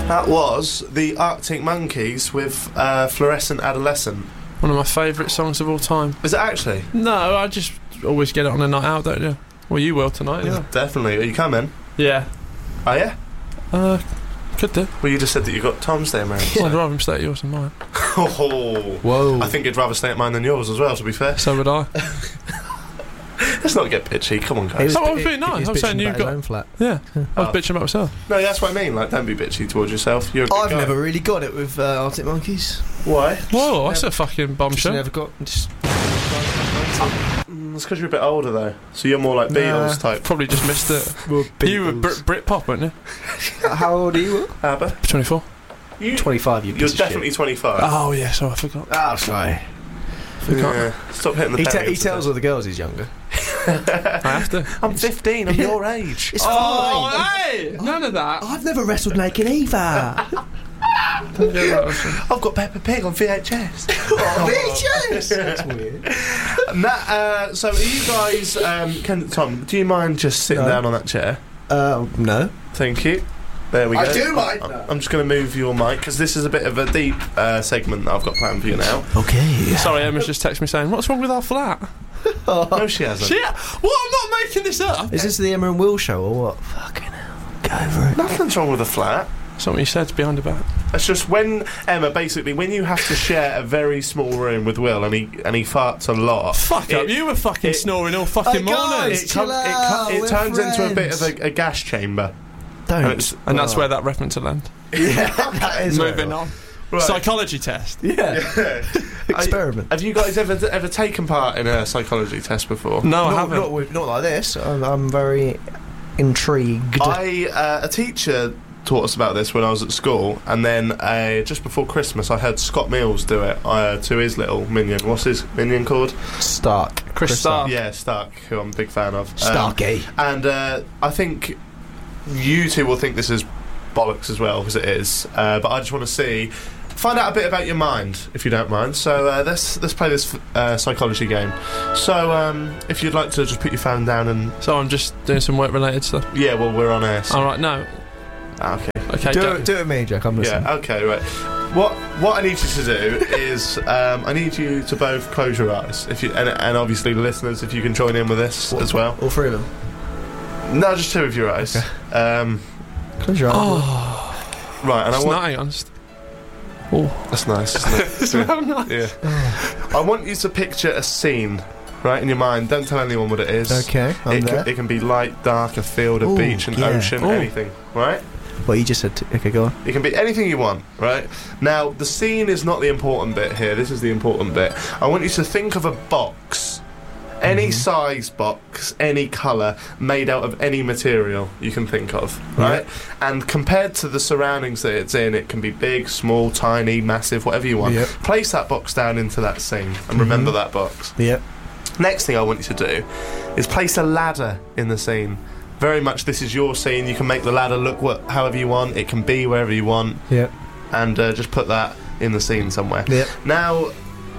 That was the Arctic Monkeys with Fluorescent Adolescent. One of my favourite songs of all time. Is it actually? No, I just always get it on a night out, don't you? Well, you will tonight, yeah. Definitely. Are you coming? Yeah. Oh, yeah? Could do. Well, you just said that you got Tom staying around. I'd rather him stay at yours than mine. Oh. Whoa. I think you'd rather stay at mine than yours as well, to be fair. So would I. Let's not get bitchy. Come on, guys. That would be nice. I'm saying you've got... own flat. Yeah. I was bitching about myself. No, that's what I mean. Like, don't be bitchy towards yourself. You're a good I've guy. never really got it with Arctic Monkeys. Why? Whoa, that's a fucking Just bombshell. never got... Just... It's because you're a bit older, though. So you're more like Beatles type. Probably just missed it. You were Britpop, weren't you? How old are you? ABBA? 24. 25, you You're piece of definitely 25. Oh, yeah, so I forgot. shit. Oh, sorry. Yeah. Stop hitting the He tells all the girls he's younger. I have to. I'm 15, I'm your age. It's fine. Hey! None of that. I've never wrestled naked either. I've got Peppa Pig on VHS. VHS! That's weird. So are you guys... Tom, do you mind just sitting down on that chair? No. Thank you. There we go. I do mind. I'm just going to move your mic because this is a bit of a deep segment that I've got planned for you now. Okay. Sorry, Emma's just texted me saying, what's wrong with our flat? No, she hasn't. What? I'm not making this up. Is this the Emma and Will show or what? Fucking hell. Go over it. Nothing's wrong with the flat. Something you said behind her back. It's just when Emma, basically, when you have to share a very small room with Will and he farts a lot. Fuck up! You were fucking snoring all fucking morning. guys, It chill out, it we're turns into a bit friends. of a gas chamber. Don't. And that's where that reference will end. Yeah, that is Moving on. Right. Psychology test. Yeah. Experiment. Have you guys ever taken part in a psychology test before? No, I haven't. Not like this. I'm very intrigued. A teacher taught us about this when I was at school, and then just before Christmas I heard Scott Mills do it to his little minion. What's his minion called? Stark. Chris Stark. Yeah, Stark, who I'm a big fan of. Starky. And I think you two will think this is bollocks as well, because it is. But I just want to find out a bit about your mind, if you don't mind. So let's play this psychology game. So if you'd like to just put your phone down and... So I'm just doing some work-related stuff. Yeah, well, we're on air. So. All right, no. Okay. Okay, Do it with me, Jack. I'm listening. Yeah, okay, right. What I need you to do is I need you to both close your eyes, if you and obviously the listeners, if you can join in with this as well. All three of them. No, just two of your eyes. Okay. Close your eyes. Oh, Right, and it's I want... nutty, honest. Oh, That's nice, isn't it? it's real nice. Yeah. I want you to picture a scene, right, in your mind. Don't tell anyone what it is. Okay, I'm there. It can be light, dark, a field, a Ooh, beach, an yeah. ocean, Ooh. anything, right? Well, you just said... okay, go on. It can be anything you want, right? Now, the scene is not the important bit here. This is the important bit. I want you to think of a box. Any size box, any colour, made out of any material you can think of, right? And compared to the surroundings that it's in, it can be big, small, tiny, massive, whatever you want. Yep. Place that box down into that scene and remember that box. Yep. Next thing I want you to do is place a ladder in the scene. Very much this is your scene. You can make the ladder look however you want. It can be wherever you want. Yep. And just put that in the scene somewhere. Yep. Now,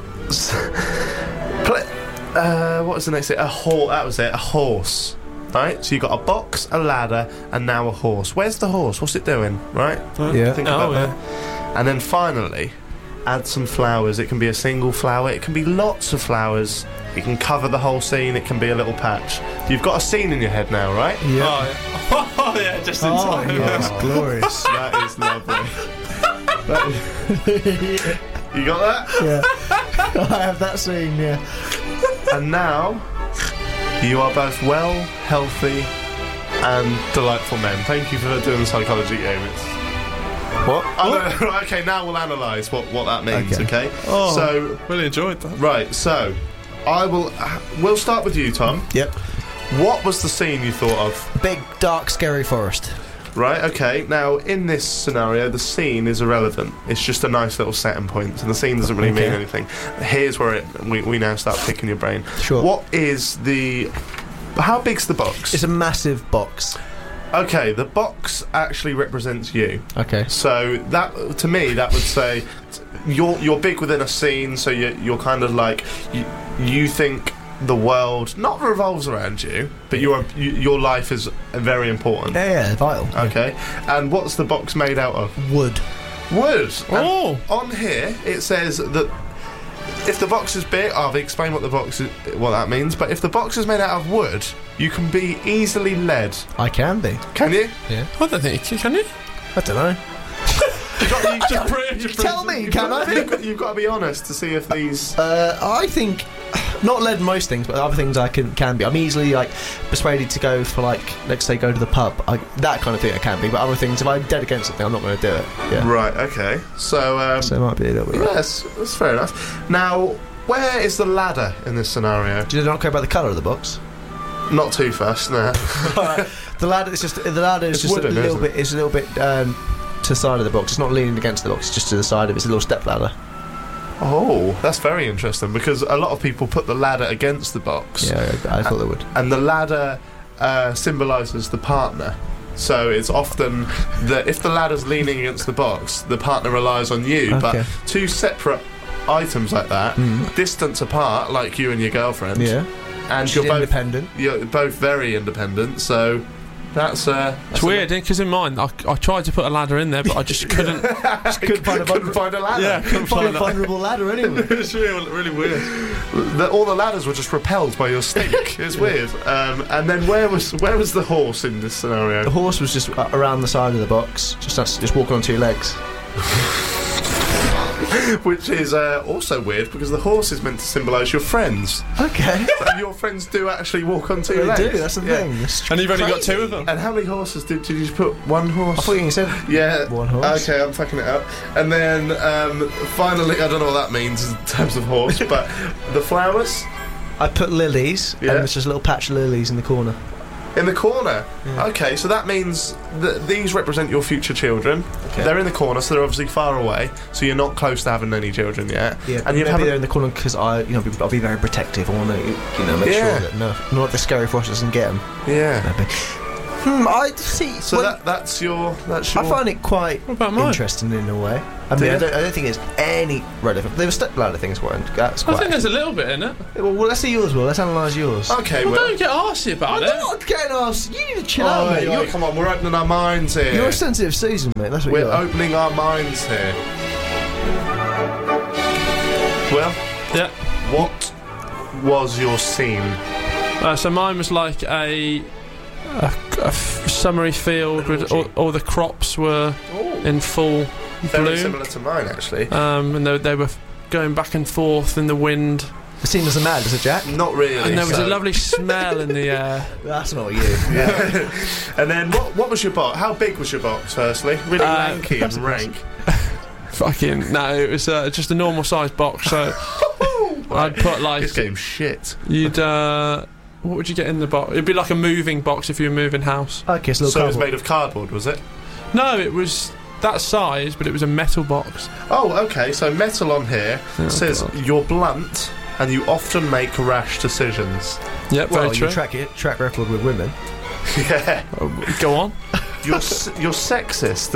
what was the next thing? That was it. A horse. Right? So you've got a box, a ladder, and now a horse. Where's the horse? What's it doing? Right? Yeah. Think about that. And then finally, add some flowers. It can be a single flower. It can be lots of flowers. It can cover the whole scene. It can be a little patch. You've got a scene in your head now, right? Yeah. Oh, yeah, just in time. Yes, glorious. That is lovely. You got that? Yeah. I have that scene, yeah. And now, you are both well, healthy, and delightful men. Thank you for doing the psychology game. What? Right, okay, now we'll analyse what that means, okay? Oh, so, really enjoyed that. right, so, we'll start with you, Tom. Yep. What was the scene you thought of? Big, dark, scary forest. Right, okay, now, in this scenario, the scene is irrelevant. It's just a nice little setting point, and the scene doesn't really mean anything. Here's where we now start picking your brain. Sure. How big's the box? It's a massive box. Okay, the box actually represents you. Okay. So that, to me, that would say you're big within a scene. So you're kind of like you think the world not revolves around you, but your life is very important. Yeah, vital. Okay. And what's the box made out of? Wood. Wood. Oh. And on here it says that if the box is big, I'll explain what that means. But if the box is made out of wood, you can be easily led. I can be. Can you? Yeah. I don't think you can. You? I don't know. Tell me, can I? You've got to be honest to see if these. I think not led most things, but other things I can be. I'm easily like persuaded to go for like, let's say, go to the pub. That kind of thing I can be. But other things, if I'm dead against something, I'm not going to do it. Yeah. Right. Okay. So. So it might be a little bit. Right. Yes, that's fair enough. Now, where is the ladder in this scenario? Do you not care about the colour of the box? Not too fast. No. The ladder is just a wooden, little bit. It's a little bit to the side of the box. It's not leaning against the box. It's just to the side of it. It's a little step ladder. Oh, that's very interesting because a lot of people put the ladder against the box. Yeah, I thought they would. And the ladder symbolises the partner. So it's often that if the ladder's leaning against the box, the partner relies on you. Okay. But two separate items like that, distance apart, like you and your girlfriend. Yeah. And She's you're both independent. You're both very independent. So that's it's weird, because in mine, I tried to put a ladder in there, but I just couldn't. Couldn't find a ladder. Yeah, couldn't Find find a vulnerable ladder anyway. It's really weird. All the ladders were just repelled by your stink. It's weird. And then where was the horse in this scenario? The horse was just around the side of the box, just walking on two legs. Which is also weird because the horse is meant to symbolise your friends. Okay. And your friends do actually walk on two They legs. do, that's the thing. It's And you've only got crazy. two of them. And how many horses did you just put? One horse? I thought you said Yeah. one horse. Okay, I'm fucking it up. And then finally, I don't know what that means in terms of horse, but the flowers I put lilies, Yeah. and there's just a little patch of lilies in the corner. in the corner. Yeah. Okay, so that means that these represent your future children. Okay. They're in the corner, so they're obviously far away. So you're not close to having any children yet. Yeah, And you maybe haven't. they're in the corner because I'll be very protective. I want to, make Yeah. sure that not the scary frost doesn't get them. Yeah. Maybe. I see. So that's your. I find it quite What about mine? interesting in a way. I Do mean, you? I don't think it's any relevant. There were stepladder things weren't. That's I quite. think there's a little bit in it. Well, let's see yours. Well, let's analyse yours. Okay, Well, well. don't get arsey about I'm it. not getting asked. You need to chill Oh, out, mate. yeah, come on, we're opening our minds here. You're a sensitive Susan, mate. That's what We're you are. opening our minds here. Well, Yeah. what was your scene? So mine was like a summery field with all the crops were in full Very bloom. similar to mine, actually. And they were going back and forth in the wind. The scene doesn't matter, does it, Jack? Not really. And there was so- a lovely smell in the air. That's not you. Yeah. And then what was your box? How big was your box? Firstly, really lanky and rank. Fucking no, it was just a normal sized box. So I'd put like This game's shit. you'd what would you get in the box? It'd be like a moving box if you were moving house. Okay, it's a So little it was cardboard. made of cardboard, was it? No, it was that size, but it was a metal box. Oh, okay. So metal on here Oh, says God. you're blunt and you often make rash decisions. Yep, Well, very true. your track record with women. Yeah. Go on. You're sexist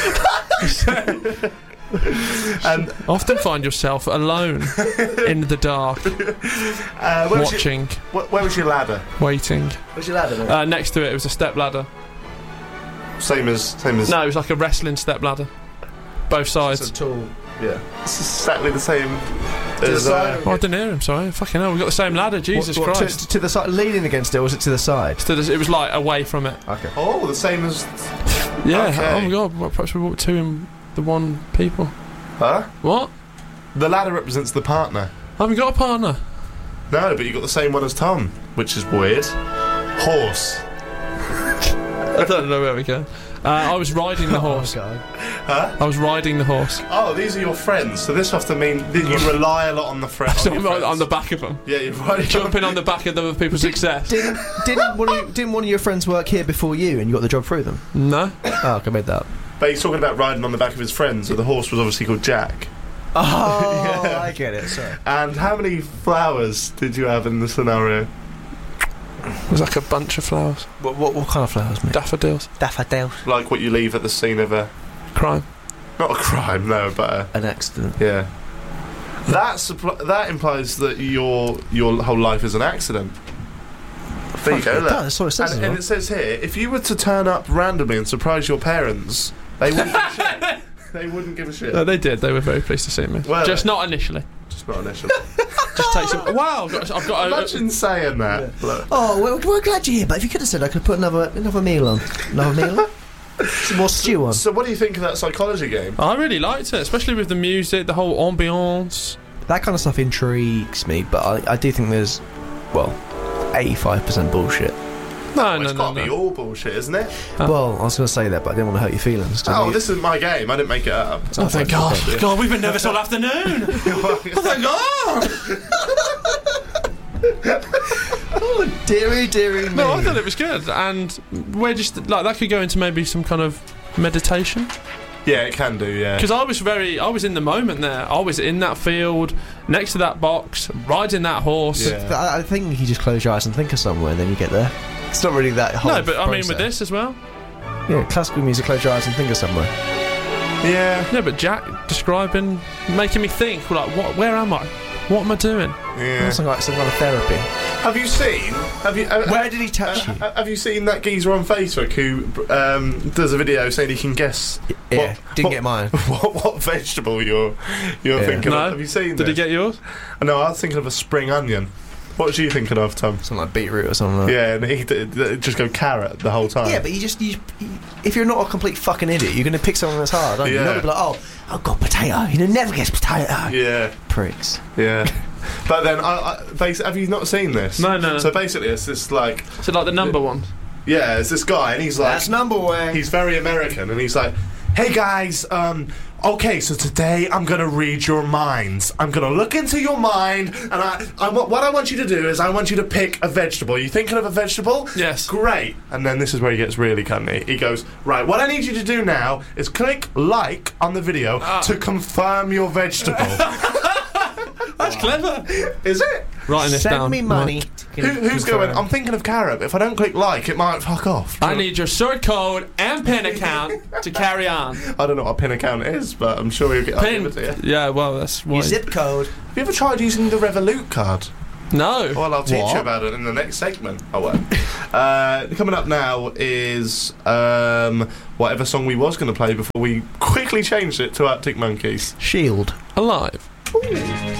and Often find yourself alone in the dark, where was watching, where was your ladder? waiting. What's your ladder, mate? Next to it was a step ladder. Same as. No, it was like a wrestling step ladder. Both sides. It's a tall. Yeah. It's exactly the same the as. side. Oh, I didn't hear him, sorry. Fucking hell, we've got the same ladder, Jesus What, Christ. to the side, leaning against it, or was it to the side? It was like away from it. Okay. Oh, the same as. Yeah, Okay. oh my god, well, perhaps we brought two in the one people. Huh? What? The ladder represents the partner. I haven't got a partner. No, but you got the same one as Tom, which is weird. Horse. I don't know where we go. I was riding the horse. Oh, God. Huh? I was riding the horse. Oh, these are your friends. So this often mean that you rely a lot on the friends. So I'm on the back of them. Yeah, you're riding. Jumping on the back of other people's success. Didn't one of your friends work here before you, and you got the job through them? No. Oh, I made that up. But he's talking about riding on the back of his friends. So the horse was obviously called Jack. Oh, Yeah. I get it. Sorry. And how many flowers did you have in the scenario? It was like a bunch of flowers. What kind of flowers, mate? Daffodils. Daffodils. Like what you leave at the scene of a. Crime. Not a crime, no, but An accident. yeah. That implies that your whole life is an accident. There you go. It does, that's what it says as well. And it says here, if you were to turn up randomly and surprise your parents, they wouldn't give a shit. They wouldn't give a shit. No, they did. They were very pleased to see me. Well, just not initially. Just not initially. Just take some. Wow, I've got. Imagine saying that. Yeah. Oh, we're glad you're here, but if you could have said I could put another meal on. Another meal on? Some more stew on. So what do you think of that psychology game? I really liked it, especially with the music, the whole ambiance. That kind of stuff intrigues me, but I do think there's, 85% bullshit. No. It's got to be all bullshit, isn't it? Well, I was going to say that, but I didn't want to hurt your feelings. This is my game. I didn't make it up. Oh, thank God. God, we've been nervous all afternoon. Oh, thank God. Oh, dearie me. No, I thought it was good. And we're just, like, that could go into maybe some kind of meditation. Yeah, it can do, yeah. Because I was in the moment there. I was in that field, next to that box, riding that horse. Yeah. I think you just close your eyes and think of somewhere, and then you get there. It's not really that whole No, but process. I mean with this as well. Yeah, classical music, close your eyes and think of somewhere. Yeah. Yeah, but Jack describing, making me think, like, where am I? What am I doing? Yeah. Something like some kind of therapy. Where did he touch you? Have you seen that geezer on Facebook who does a video saying he can guess? Yeah, didn't get mine. What vegetable you're thinking No. of? Have you seen Did he this? get yours? No, I was thinking of a spring onion. What was you thinking of, Tom? Something like beetroot or something like that. Yeah, and he just go carrot the whole time. Yeah, but you if you're not a complete fucking idiot, you're going to pick something that's hard, aren't you? Yeah. You're not going to be like, oh God, potato. You never guess potato. Yeah. Pricks. Yeah. But then, have you not seen this? No. So basically, it's this like... So like the number one? Yeah, it's this guy, and he's like... That's number one. He's very American, and he's like, hey guys, okay, so today I'm going to read your minds. I'm going to look into your mind, and what I want you to do is I want you to pick a vegetable. Are you thinking of a vegetable? Yes. Great. And then this is where he gets really cunny. He goes, right, what I need you to do now is click like on the video to confirm your vegetable. That's clever. Is it? Writing this down. Send me money. Who's going, I'm thinking of carrot. If I don't click like, it might fuck off. I need your sort code and PIN account to carry on. I don't know what a PIN account is, but I'm sure you'll get PIN. it to you. Yeah, well, that's Your why. zip code. Have you ever tried using the Revolut card? No. Well, I'll teach What? you about it in the next segment. I won't. Coming up now is whatever song we was going to play before we quickly changed it to Arctic Monkeys. Shield. Alive. Ooh.